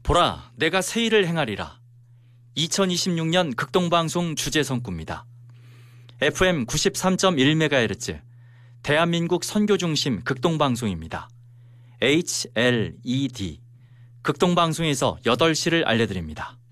보라, 내가 새 일을 행하리라. 2026년 극동방송 주제성구입니다. FM 93.1MHz, 대한민국 선교중심 극동방송입니다. HLED, 극동방송에서 8시를 알려드립니다.